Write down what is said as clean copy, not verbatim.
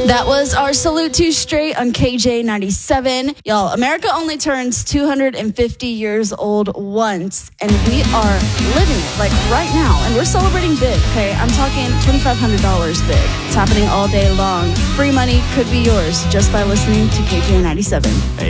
That was our Salute to Straight on KJ97. Y'all, America only turns 250 years old once, and we are living it, like right now. And we're celebrating big, okay? I'm talking $2,500 big. It's happening all day long. Free money could be yours just by listening to KJ97.